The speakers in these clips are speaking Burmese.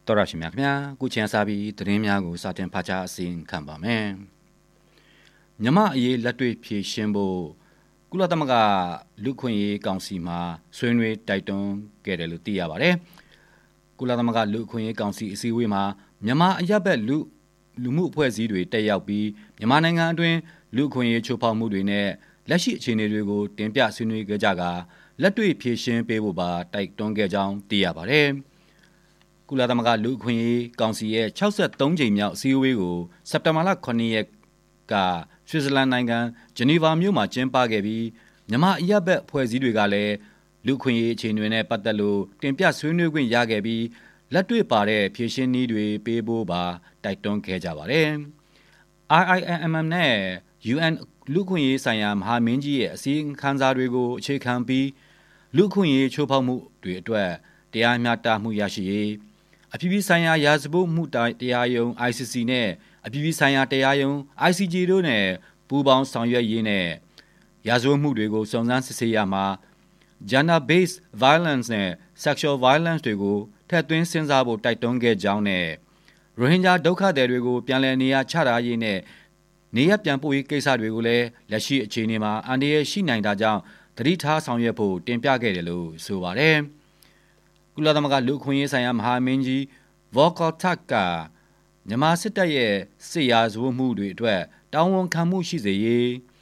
တော်ရရှိမြခင်ဗျာခုချင်စားပြီးသတင်းများကိုစတင်ဖတ်ကြားအစီရင်ခံပါမယ်မြမအရေးလက်တွေ့ဖြည့်ရှင်းဖို့ကုလသမဂ္ဂလူခွင့်ရေးကောင်စီမှဆွေးနွေးတိုက်တွန်းခဲ့တယ်လို့သိရပါတယ်ကုလသမဂ္ဂလူခွင့်ရေးကောင်စီအစည်းအဝေးမှာမြမအရပ်ဘက်လူမှုအဖွဲ့အစည်းတွေတက်ရောက်ပြီးမြန်မာနိုင်ငံအတွင်းလူခွင့်ရေးချိုးဖောက်မှုတွေနဲ့လက်ရှိအခြေအနေတွေကိုတင်ပြဆွေးနွေးကြကလက်တွေ့ဖြည့်ရှင်းပေးဖို့ပါတိုက်တွန်းခဲ့ကြောင်းသိရပါတယ်ကုလသမဂ္ဂလူ့အခွင့်အရေးကောင်စီရဲ့63ကြိမ်မြောက်အစည်းအဝေးကိုစက်တင်ဘာလ9ရက်ကဆွစ်ဇာလန်နိုင်ငံဂျနီဗာမြို့မှာကျင်းပခဲ့ပြီးမြန်မာအရပ်ဘက်ဖွဲ့စည်းတွေကလည်းလူ့အခွင့်အရေးအခြေအနေနဲ့ပတ်သက်လို့တင်ပြဆွေးနွေးခွင့်ရခဲ့ပြီးလက်တွေ့ပါတဲ့ဖြည့်ရှင်းနည်းတွေပေးဖို့ပါတိုက်တွန်းခဲ့ကြပါတယ်။ IIMM နဲ့ UN လူ့အခွင့်အရေးဆိုင်ရာမဟာမင်းကြီးရဲ့အစည်းအဝေးခန်းစာတွေကိုအခြေခံပြီးလူ့အခွင့်အရေးချိုးဖောက်မှုတွေအတွက်တရားမျှတမှုရရှိရေးအပြည်ပြည်ဆိုင်ရာရာဇဝတ်မှုတရားရုံး ICC နဲ့အပြည်ပြည်ဆိုင်ရာတရားရုံး ICJ တို့နဲ့ပူးပေါင်းဆောင်ရွက်ရေးနဲ့ရာဇဝတ်မှုတွေကိုစုံစမ်းစစ်ဆေးရမှာ gender-based violence နဲ့ sexual violence တွေကိုထည့်သွင်းစဉ်းစားဖို့တိုက်တွန်းခဲ့ကြောင်းနဲ့ရိုဟင်ဂျာဒုက္ခသည်တွေကိုပြန်လည်နေရာချထားရေးနဲ့နေရပြန်ပို့ရေးကိစ္စတွေကိုလည်းလက်ရှိအခြေအနေမှာအန္တရာယ်ရှိနိုင်တာကြောင့်သတိထားဆောင်ရွက်ဖို့တင်ပြခဲ့တယ်လို့ဆိုပါတယ်ကုလသမဂ္ဂလူ့အခွင့်အရေးဆိုင်ရာမဟာမင်းကြီး Volker Turk ကမြန်မာစစ်တပ်ရဲ့စစ်ရာဇဝတ်မှုတွေအတွက်တာဝန်ခံမှုရှိစေရေး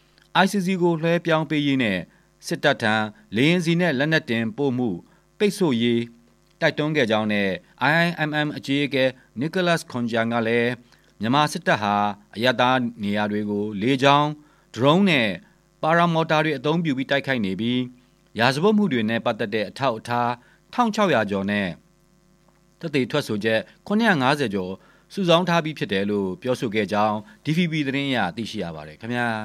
ICC ကိုလွှဲပြောင်းပေးရေးနဲ့စစ်တပ်ထံလေယာဉ်စီနဲ့လက်နက်တင်ပို့မှုပိတ်ဆို့ရေးတိုက်တွန်းခဲ့ကြောင်းနဲ့ IIMM အကြီးအကဲ Nicholas Koumjian ကလည်းမြန်မာစစ်တပ်ဟာအရပ်သားနေရာတွေကိုလေကြောင်းဒရုန်းနဲ့ပါရာမော်တာတွေအသုံးပြုပြီးတိုက်ခိုက်နေပြီးရာဇဝတ်မှုတွေနဲ့ပတ်သက်တဲ့အထောက်အထား1600ကျော်နဲ့သက်သေထွက်ဆိုချက်950ကျော်စုဆောင်းထားပြီးဖြစ်တယ်လို့ပြောဆိုခဲ့ကြောင်း DVB သတင်းအရသိရှိရပါတယ်ခင်ဗျာ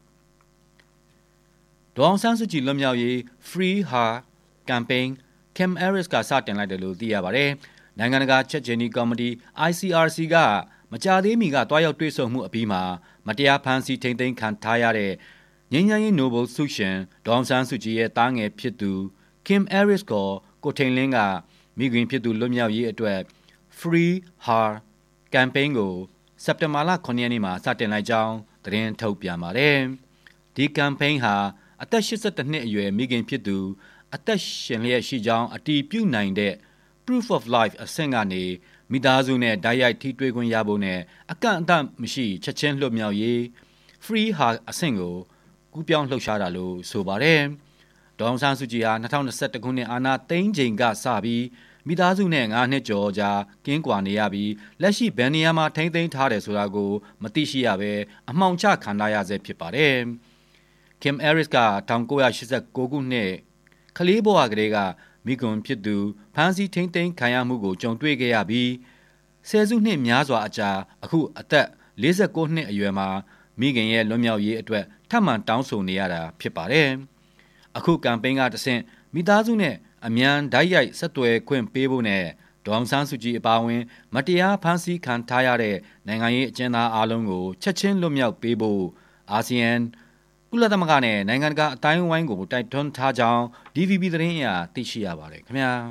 ဒေါအောင်ဆန်းစုကြည်လွတ်မြောက်ရေး Free Her Campaign Kim Aris ကစတင်လိုက်တယ်လို့သိရပါတယ်နိုင်ငံတကာချက်ချင်းဒီကော်မတီ ICRC ကမကြာသေးမီကတွားရောက်တွေ့ဆုံမှုအပြီးမှာမတရားဖမ်းဆီးထိန်းသိမ်းခံထားရတဲ့ငြိမ်းချမ်းရေးနိုဘယ်ဆုရှင်ဒေါအောင်ဆန်းစုကြည်ရဲ့တားငယ်ဖြစ်သူ Kim Aris ကိုထိန်လင်းကမိခင်ဖြစ်သူလွတ်မြောက်ရေးအတွက် Free Her Campaign ကိုစက်တင်ဘာလ9ရက်နေ့မှာစတင်လိုက်ကြောင်းသတင်းထုတ်ပြန်ပါတယ်ဒီ campaign ဟာအသက်82နှစ်အရွယ်မိခင်ဖြစ်သူအသက်ရှင်လျက်ရှိကြောင်းအတည်ပြုနိုင်တဲ့ proof of life အဆင့်ကနေမိသားစုနဲ့ဓာတ်ရိုက်ထိတွေ့ခွင့်ရဖို့နဲ့အကန့်အသတ်မရှိချက်ချင်းလွတ်မြောက်ရေး Free Her အဆင့်ကိုကူးပြောင်းလှုပ်ရှားတာလို့ဆိုပါတယ်ဒေါအောင်ဆန်းစုကြည်ဟာ2021ခုနှစ်အာဏာသိမ်းချိန်ကစပြီးမိသားစုနဲ့9နှစ်ကျော်ကြာကင်းကွာနေရပြီးလက်ရှိဘယ်နေရာမှာထိန်းသိမ်းထားတယ်ဆိုတာကိုမသိရှိရဘဲအမှောင်ချခံထားရဆဲဖြစ်ပါတယ်။ Kim Aris က1989ခုနှစ်ကလေးဘဝကလေးကမိကွန်ဖြစ်သူဖမ်းဆီးထိန်းသိမ်းခံရမှုကိုကြုံတွေ့ခဲ့ရပြီးဆယ်စုနှစ်များစွာအကြာအခုအသက်49နှစ်အရွယ်မှာမိခင်ရဲ့လွတ်မြောက်ရေးအတွက်ထပ်မံတောင်းဆိုနေရတာဖြစ်ပါတယ်။အခုကမ်ပိန်းကတဆင့်မိသားစုနဲ့အမြန်ဓာတ်ရိုက်ဆက်သွယ်ခွင့်ပေးဖို့နဲ့ဒေါအောင်ဆန်းစုကြည်အပါအဝင်မတရားဖမ်းဆီးခံထားရတဲ့နိုင်ငံရေးအကျဉ်းသားအလုံးကိုချက်ချင်းလွတ်မြောက်ပေးဖို့အာဆီယံကုလသမဂ္ဂနဲ့နိုင်ငံတကာအတိုင်းအဝိုင်းကိုတိုက်တွန်းထားကြောင်း DVB သတင်းအရသိရှိရပါတယ်ခင်ဗျာ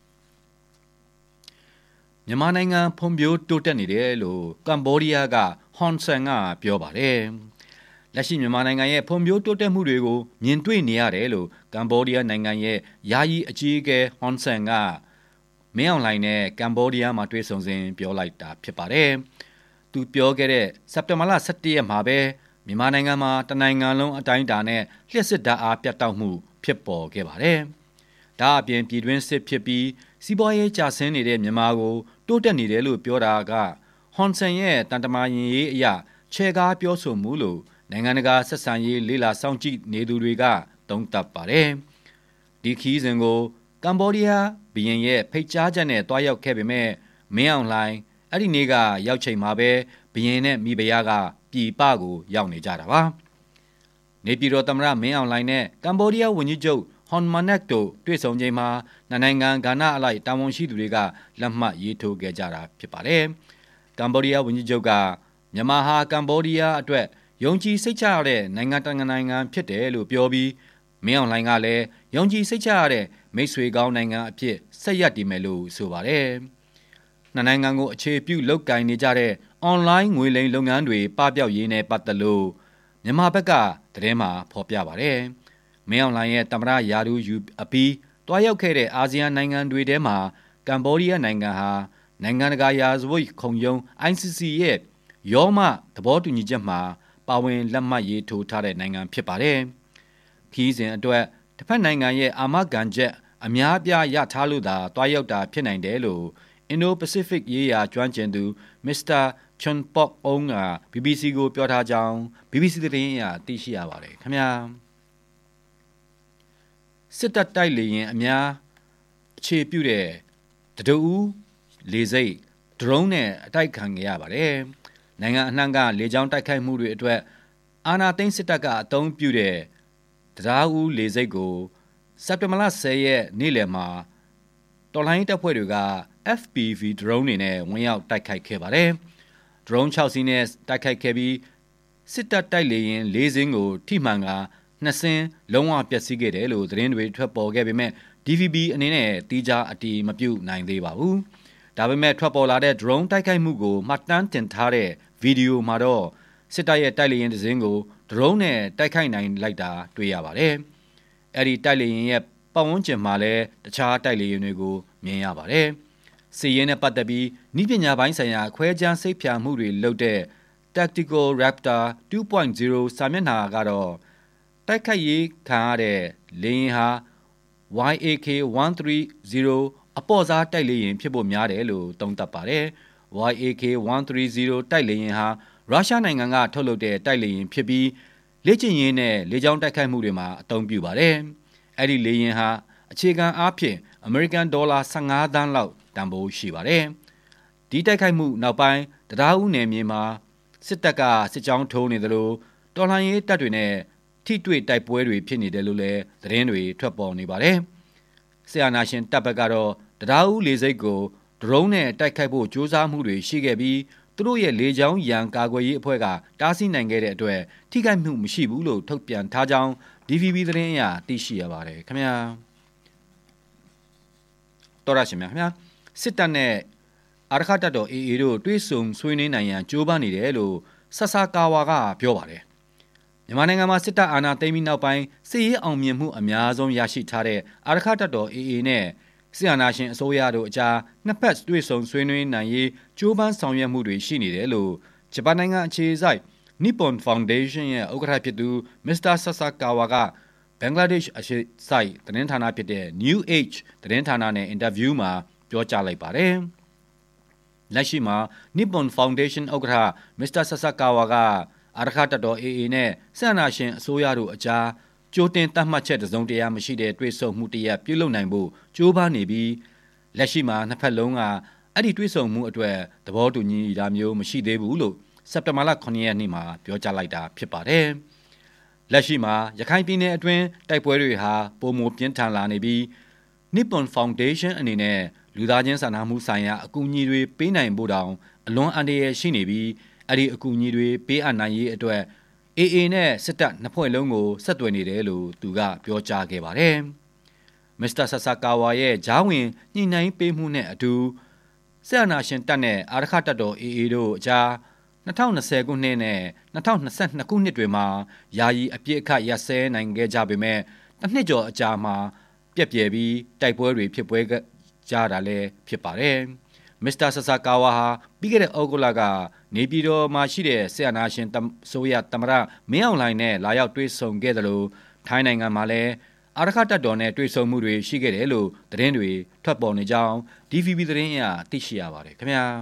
မြန်မာနိုင်ငံဖွံ့ဖြိုးတိုးတက်နေတယ်လို့ကမ္ဘောဒီးယားကဟွန်ဆန်ကပြောပါတယ်လက်ရှိမြန်မာနိုင်ငံရဲ့ဖွံ့ဖြိုးတိုးတက်မှုတွေကိုမြင်တွေ့နေရတယ်လို့ကမ္ဘောဒီးယားနိုင်ငံရဲ့ယာယီအကြီးအကဲဟွန်ဆန်ကမင်းအောင်လှိုင်နဲ့ကမ္ဘောဒီးယားမှာတွေ့ဆုံစဉ်ပြောလိုက်တာဖြစ်ပါတယ်။သူပြောခဲ့တဲ့စက်တင်ဘာလ17ရက်မှာပဲမြန်မာနိုင်ငံမှာတနိုင်ငံလုံးအတိုင်းအတာနဲ့လျှက်စစ်ဓာတ်အားပြတ်တောက်မှုဖြစ်ပေါ်ခဲ့ပါတယ်။ဒါအပြင်ပြည်တွင်းစစ်ဖြစ်ပြီးစီးပွားရေးကျဆင်းနေတဲ့မြန်မာကိုတိုးတက်နေတယ်လို့ပြောတာကဟွန်ဆန်ရဲ့တန်တမာရင်ရေးအရာခြေကားပြောဆိုမှုလို့နိုင်ငံတကာဆက်ဆံရေးလေးလာစောင့်ကြည့်နေသူတွေကသုံးသပ်ပါတယ်။ဒီခီးစဉ်ကိုကမ္ဘောဒီးယားဘီရင်ရဲ့ဖိတ်ကြားချက်နဲ့တွားရောက်ခဲ့ပေမဲ့မင်းအောင်လှိုင်အဲ့ဒီနေ့ကရောက်ချိန်မှာပဲဘီရင်နဲ့မိဖုရားကပြည်ပကိုရောက်နေကြတာပါ။နေပြည်တော်သမ္မတမင်းအောင်လှိုင်နဲ့ကမ္ဘောဒီးယားဝန်ကြီးချုပ်ဟွန်မနက်တို့တွေ့ဆုံချိန်မှာနိုင်ငံကဏ္ဍအလိုက်တာဝန်ရှိသူတွေကလက်မှတ်ရေးထိုးခဲ့ကြတာဖြစ်ပါတယ်။ကမ္ဘောဒီးယားဝန်ကြီးချုပ်ကမြန်မာဟာကမ္ဘောဒီးယားအတွက်ယုံကြည်စိတ်ချရတဲ့နိုင်ငံတကာနိုင်ငံဖြစ်တယ်လို့ပြောပြီးမင်းအောင်လှိုင်ကလည်းယုံကြည်စိတ်ချရတဲ့မိတ်ဆွေကောင်းနိုင်ငံအဖြစ်ဆက်ရပ်တည်မယ်လို့ဆိုပါတယ်။နှစ်နိုင်ငံကိုအခြေပြုလုပ်ကိုင်နေကြတဲ့အွန်လိုင်းငွေလိမ်လုပ်ငန်းတွေပပျောက်ရေးနဲ့ပတ်သက်လို့မြန်မာဘက်ကသတင်းမှာဖော်ပြပါတယ်။မင်းအောင်လှိုင်ရဲ့သမ္မတရာထူးယူအပြီးတွားရောက်ခဲ့တဲ့အာဆီယံနိုင်ငံတွေထဲမှာကမ္ဘောဒီးယားနိုင်ငံဟာနိုင်ငံတကာရာဇဝတ်ခုံရုံး ICC ရဲ့ရောမသဘောတူညီချက်မှာပါဝင်လက်မှတ်ရေးထိုးထားတဲ့နိုင်ငံဖြစ်ပါတယ်။ခီးစဉ်အတွက်တစ်ဖက်နိုင်ငံရဲ့အာမခံချက်အများအပြားရထားလို့သာတွားရောက်တာဖြစ်နိုင်တယ်လို့Indo-Pacific ရေးရာကျွမ်းကျင်သူ Mr. Chun Pok Ong က BBC ကိုပြောထားကြောင်း BBC သတင်းအရသိရှိရပါတယ်ခင်ဗျာစစ်တပ်တိုက်လေရင်အများအခြေပြုတဲ့တတူးလေစိတ်ဒရုန်းနဲ့အတိုက်ခံခဲ့ရပါတယ်နိုင်ငံအနှံ့ကလေကြောင်းတိုက်ခိုက်မှုတွေအတွက်အာဏာသိမ်းစစ်တပ်ကအသုံးပြုတဲ့တရားဦးလေစိတ်ကိုစက်တင်ဘာလ10ရက်နေ့လယ်မှာတော်လိုင်းတပ်ဖွဲ့တွေက FPV ဒရုန်းတွေနဲ့ဝင်ရောက်တိုက်ခိုက်ခဲ့ပါတယ်။ဒရုန်း6စီးနဲ့တိုက်ခိုက်ခဲ့ပြီးစစ်တပ်တိုက်လေရင်4စင်းကိုထိမှန်က2စင်းလုံးဝပျက်စီးခဲ့တယ်လို့သတင်းတွေထွက်ပေါ်ခဲ့ပေမဲ့ DVB အနေနဲ့တီးခြားအတည်မပြုနိုင်သေးပါဘူး။ဒါပေမဲ့ထွက်ပေါ်လာတဲ့ဒရုန်းတိုက်ခိုက်မှုကိုမှတ်တမ်းတင်ထားတဲ့ဗီဒီယိုမှာတော့စစ်တပ်ရဲ့တိုက်လေရင်တစ်စင်းကိုဒရုန်းနဲ့တိုက်ခိုက်နိုင်လိုက်တာတွေ့ရပါတယ်။အဲဒီတိုက်လေရင်ရဲ့ပတ်ဝန်းကျင်မှာလည်းတခြားတိုက်လေရင်တွေကိုမြင်ရပါတယ်။စီရင်နဲ့ပတ်သက်ပြီးနည်းပညာပိုင်းဆိုင်ရာခွဲခြားစိတ်ဖြာမှုတွေလုပ်တဲ့ Tactical Raptor 2.0 စာမျက်နှာကတော့တိုက်ခိုက်ရေးခံရတဲ့လေယာဉ်ဟာ YAK-130 အပေါ့စားတိုက်လေယာဉ်ဖြစ်ဖို့များတယ်လို့သုံးသပ်ပါတယ်။ YAK-130 တိုက်လေယာဉ်ဟာရုရှားနိုင်ငံကထုတ်လုပ်တဲ့တိုက်လေယာဉ်ဖြစ်ပြီးလေ့ကျင့်ရေးနဲ့လေကြောင်းတိုက်ခိုက်မှုတွေမှာအသုံးပြုပါတယ်။အဲ့ဒီလေယာဉ်ဟာအခြေခံအားဖြင့်အမေရိကန်ဒေါ်လာ15သန်းလောက်တန်ဖိုးရှိပါတယ်။ဒီတိုက်ခိုက်မှုနောက်ပိုင်းတရားဥနယ်မြေမှာစစ်တပ်ကစစ်ကြောင်းထိုးနေသလိုတော်လှန်ရေးတပ်တွေနဲ့ထိတွေ့တိုက်ပွဲတွေဖြစ်နေတယ်လို့လည်းသတင်းတွေထွက်ပေါ်နေပါတယ်။ဆီယနာရှင်တပ်ဘက်ကတော့တရားဥလေစိတ်ကိုဒရုန်းနဲ့တိုက်ခိုက်ဖို့ကြိုးစားမှုတွေရှိခဲ့ပြီးသူတို့ရဲ့လေကြောင်းရန်ကာကွယ်ရေးအဖွဲ့ကတားဆီးနိုင်ခဲ့တဲ့အတွက်ထိခိုက်မှုမရှိဘူးလို့ထုတ်ပြန်ထားကြောင်း DVB သတင်းအရသိရှိရပါတယ်ခင်ဗျာတော်ရရှိမြခင်ဗျာစစ်တပ်နဲ့အာရခတပ်တော် AA တို့တွဲဆုံဆွေးနွေးနိုင်ရန်ကြိုးပမ်းနေတယ်လို့ဆဆကာဝါကပြောပါတယ်မြန်မာနိုင်ငံမှာစစ်တပ်အာဏာသိမ်းပြီးနောက်ပိုင်းစစ်ရေးအောင်မြင်မှုအများဆုံးရရှိထားတဲ့အာရခတပ်တော် AA နဲ့ဆီယနာရှင်အစိုးရတို့အကြားနှစ်ဖက်တွေ့ဆုံဆွေးနွေးနိုင်ရေးကြိုးပမ်းဆောင်ရွက်မှုတွေရှိနေတယ်လို့ဂျပန်နိုင်ငံအခြေစိုက် Nippon Foundation ရဲ့ဥက္ကဋ္ဌဖြစ်သူ Mr. Sasakawa ကဘင်္ဂလားဒေ့ရှ်အခြေစိုက်သတင်းဌာနဖြစ်တဲ့ New Age သတင်းဌာနနဲ့အင်တာဗျူးမှာပြောကြားလိုက်ပါတယ်။လက်ရှိမှာ Nippon Foundation ဥက္ကဋ္ဌ Mr. Sasakawa ကအာရခတပ်တော် AA နဲ့ဆီယနာရှင်အစိုးရတို့အကြားကြိုတင်သတ်မှတ်ချက်တစုံတရာမရှိတဲ့တွေ့ဆုံမှုတရက်ပြုလုပ်နိုင်ဖို့ကြိုးပမ်းနေပြီးလက်ရှိမှာနှစ်ဖက်လုံးကအဲ့ဒီတွေ့ဆုံမှုအတွက်သဘောတူညီတာမျိုးမရှိသေးဘူးလို့စက်တင်ဘာလ9ရက်နေ့မှာပြောကြားလိုက်တာဖြစ်ပါတယ်။လက်ရှိမှာရခိုင်ပြည်နယ်အတွင်းတိုက်ပွဲတွေဟာပုံမပြင်းထန်လာနေပြီး Nippon Foundation အနေနဲ့လူသားချင်းစာနာမှုဆိုင်ရာအကူအညီတွေပေးနိုင်ဖို့တောင်အလွန်အန္တရာယ်ရှိနေပြီးအဲ့ဒီအကူအညီတွေပေးအပ်နိုင်ရေးအတွက် AA နဲ့စစ်တပ်နှစ်ဖွဲ့လုံးကိုဆက်သွယ်နေတယ်လို့သူကပြောကြားခဲ့ပါတယ်။ Mr. Sasakawa ရဲ့ဂျားဝင်ညှိနှိုင်းပေးမှုနဲ့အတူဆီယနာရှင်တပ်နဲ့အာရခတပ်တော် AA တို့အကြား2020ခုနှစ်နဲ့2022ခုနှစ်တွေမှာယာယီအပြစ်အခတ်ရပ်စဲနိုင်ခဲ့ကြပေမဲ့တစ်နှစ်ကျော်အကြာမှာပြက်ပြယ်ပြီးတိုက်ပွဲတွေဖြစ်ပွဲကြတာလည်းဖြစ်ပါတယ်။ Mr. Sasakawa ဟာပြီးခဲ့တဲ့ဩဂုတ်လကနေပြည်တော်မှာရှိတဲ့ဆီယနာရှင်ဆိုရသမရမင်းအောင်လှိုင်နဲ့လာရောက်တွေ့ဆုံခဲ့တယ်လို့ထိုင်းနိုင်ငံမှာလည်းအာရခတပ်တော်နဲ့တွေ့ဆုံမှုတွေရှိခဲ့တယ်လို့သတင်းတွေထွက်ပေါ်နေကြောင်း DVB သတင်းအရသိရှိရပါတယ်ခင်ဗျာ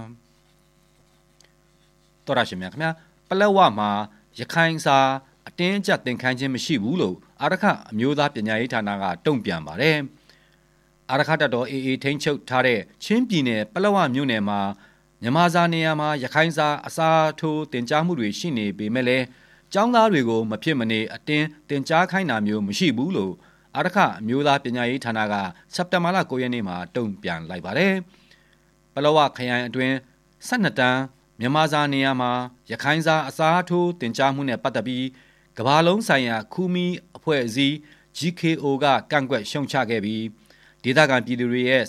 တော်ရရှင်များခင်ဗျာပလက်ဝမှာရခိုင်စာအတင်းအကျပ်သင်ခိုင်းခြင်းမရှိဘူးလို့အာရခအမျိုးသားပညာရေးဌာနကတုံ့ပြန်ပါတယ်အာရခတပ်တော် AA ထိန်းချုပ်ထားတဲ့ချင်းပြည်နယ်ပလက်ဝမြို့နယ်မှာမြန်မာစာနေရာမှာရခိုင်စာအစားထိုးတင်ကြားမှုတွေရှိနေပေမဲ့လည်းကျောင်းသားတွေကိုမဖြစ်မနေအတင်းတင်ကြားခိုင်းတာမျိုးမရှိဘူးလို့အာရခအမျိုးသားပညာရေးဌာနကစက်တင်ဘာလ9ရက်နေ့မှာတုံ့ပြန်လိုက်ပါတယ်ပလက်ဝခရိုင်အတွင်း12တန်းမြန်မာစာနေရာမှာရခိုင်စာအစားထိုးတင်ကြားမှုနဲ့ပတ်သက်ပြီးကမ္ဘာလုံးဆိုင်ရာခူမီအဖွဲ့အစည်း GKO ကကန့်ကွက်ရှုံချခဲ့ပြီးဒေသခံပြည်သူတွေရဲ့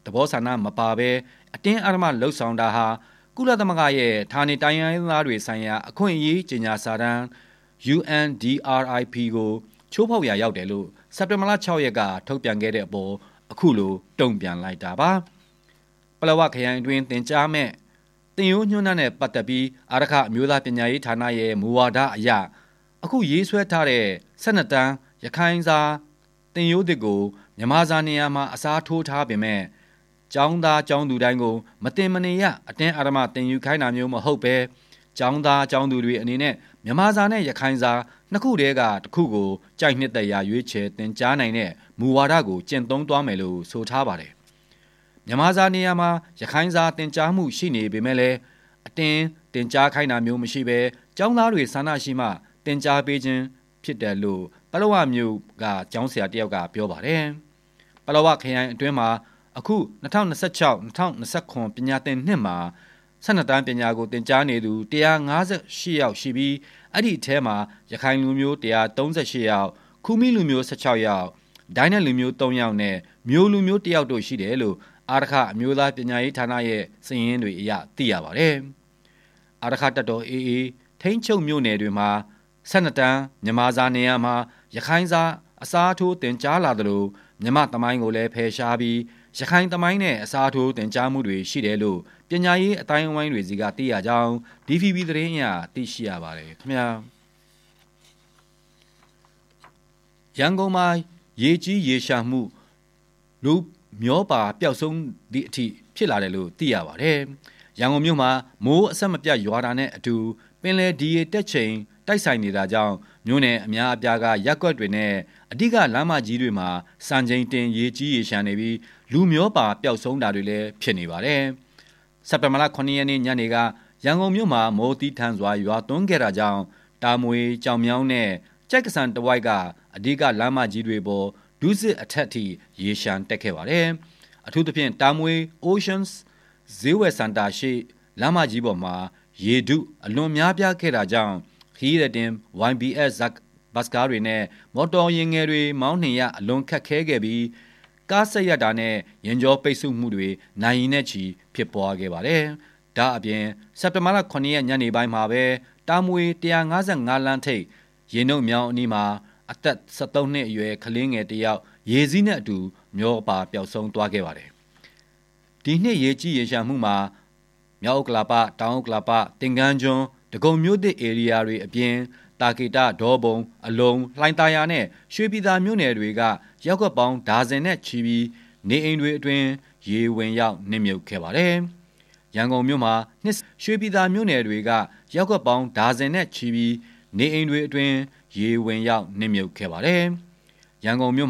သဘောဆန္ဒမပါဘဲအတင်းအဓမ္မလှုပ်ဆောင်တာဟာကုလသမဂ္ဂရဲ့ဌာနေတိုင်းရင်းသားတွေဆိုင်ရာအခွင့်အရေးကြေညာစာတမ်း UNDRIP ကိုချိုးဖောက်ရာရောက်တယ်လို့စက်တင်ဘာလ6ရက်ကထုတ်ပြန်ခဲ့တဲ့အပေါ်အခုလိုတုံ့ပြန်လိုက်တာပါပလောဝခရိုင်အတွင်းတင်ကြားမဲ့တင်ရိုးညွှန်းနှံနဲ့ပတ်သက်ပြီးအာရခအမျိုးသားပညာရေးဌာနရဲ့မူဝါဒအရအခုရေးဆွဲထားတဲ့12တန်းရခိုင်စာတင်ရိုးသစ်ကိုမြန်မာစာနေရာမှာအစားထိုးထားပေမဲ့ကျောင်းသားကျောင်းသူတိုင်းကိုမတင်မနေရအတင်းအဓမ္မတင်ယူခိုင်းတာမျိုးမဟုတ်ပဲကျောင်းသားကျောင်းသူတွေအနေနဲ့မြန်မာစာနဲ့ရခိုင်စာနှစ်ခုတည်းကတစ်ခုကိုကြိုက်နှစ်သက်ရာရွေးချယ်တင်ကြားနိုင်တဲ့မူဝါဒကိုကျင့်သုံးသွားမယ်လို့ဆိုထားပါတယ်မြန်မာစာနေရာမှာရခိုင်စာတင်ကြားမှုရှိနေပေမဲ့လည်းအတင်းတင်ကြားခိုင်းတာမျိုးမရှိဘဲကျောင်းသားတွေဆန္ဒရှိမှတင်ကြားပေးခြင်းဖြစ်တယ်လို့ပလောဝမြို့ကကျောင်းဆရာတယောက်ကပြောပါတယ်ပလောဝခရိုင်အတွင်းမှာအခု2026-2029ပညာသင်နှစ်မှာ12တန်းပညာကိုသင်ကြားနေသူ158ယောက်ရှိပြီးအဲ့ဒီအထဲမှာရခိုင်လူမျိုး138ယောက်ခူမီလူမျိုး16ယောက်ဒိုင်းနယ်လူမျိုး3ယောက်နဲ့မျိုးလူမျိုး1ယောက်တို့ရှိတယ်လို့အာရခအမျိုးသားပညာရေးဌာနရဲ့စာရင်းတွေအရသိရပါတယ်အာရခတပ်တော် AA ထိန်းချုပ်မြို့နယ်တွေမှာ12တန်းမြန်မာစာနေရာမှာရခိုင်စာအစားထိုးသင်ကြားလာသလိုမြန်မာသမိုင်းကိုလည်းဖယ်ရှားပြီးရခိုင်သမိုင်းနဲ့အစားထိုးသင်ကြားမှုတွေရှိတယ်လို့ပညာရေးအတိုင်းအဝိုင်းတွေစီကသိရကြောင်း DVB သတင်းအရသိရှိရပါတယ်ခင်ဗျာရန်ကုန်မှာရေကြီးရေရှာမှုလူမျောပါပျောက်ဆုံးသည့်အထိဖြစ်လာတယ်လို့သိရပါတယ်ရန်ကုန်မြို့မှာမိုးအဆက်မပြတ်ရွာတာနဲ့အတူပင်လယ်ဒီရေတက်ချိန်တိုက်ဆိုင်နေတာကြောင့်မြို့နယ်အများအပြားကရပ်ကွက်တွေနဲ့အဓိကလမ်းမကြီးတွေမှာစံချိန်တင်ရေကြီးရေရှမ်းနေပြီးလူမျောပါပျောက်ဆုံးတာတွေလည်းဖြစ်နေပါတယ်။စက်တင်ဘာလ9ရက်နေ့ညနေကရန်ကုန်မြို့မှာမိုးတီးထန်စွာရွာသွန်းခဲ့တာကြောင့်တာမွေကြောင်မြောင်းနဲ့ကြက်ကစံတဝိုက်ကအဓိကလမ်းမကြီးတွေပေါ်ဒုစစ်အထက်ထိရေရှမ်းတက်ခဲ့ပါတယ်။အထူးသဖြင့်တာမွေ Oceans ဈေးဝယ်စင်တာရှိလမ်းမကြီးပေါ်မှာရေဒုအလွန်များပြားခဲ့တာကြောင့်ခီးရတင် YBS ဘတ်ကားတွေနဲ့မော်တော်ယာဉ်ငယ်တွေမောင်းနှင်ရအလွန်ခက်ခဲခဲ့ပြီးကားဆက်ရတာနဲ့ရင်ကျော်ပိတ်ဆို့မှုတွေနိုင်ရင်နဲ့ချီဖြစ်ပွားခဲ့ပါတယ်။ဒါအပြင်စက်တင်ဘာလ9ရက်ညနေပိုင်းမှာပဲတာမွေ155လမ်းထိပ်ရေနှုတ်မြောင်းအနီးမှာအသက်73နှစ်အရွယ်ကလေးငယ်တစ်ယောက်ရေစီးနဲ့အတူမျောပါပျောက်ဆုံးသွားခဲ့ပါတယ်။ဒီနှစ်ရေကြီးရေရှာမှုမှာမြောက်ဥက္ကလာပတောင်ဥက္ကလာပတင်ကန်းကျွန်းဒဂုံမြို့သစ်ဧရိယာတွေအပြင်တာကေတဒေါ်ဘုံအလုံးလှိုင်သာယာနဲ့ရွှေပြည်သာမြို့နယ်တွေကရပ်ကွက်ပေါင်းဒါဇင်နဲ့ချီပြီးနေအိမ်တွေအတွင်းရေဝင်ရောက်နစ်မြုပ်ခဲ့ပါတယ်။ရန်ကုန်မြို့မှာရွှေပြည်သာမြို့နယ်တွေကရပ်ကွက်ပေါင်းဒါဇင်နဲ့ချီပြီးနေအိမ်တွေအတွင်းရေဝင်ရောက်နစ်မြုပ်ခဲ့ပါတယ်။ရန်ကုန်မြို့